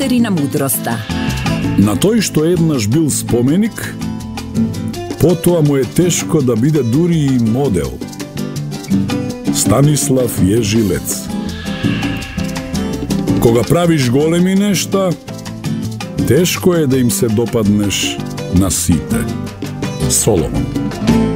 Severina mudrosta. Na тој што еднаш бил споменик, потоа му е тешко да биде дури и модел. Станислав Јежилец. Кога правиш големи нешта, тешко е да им се допаднеш на сите. Соломон.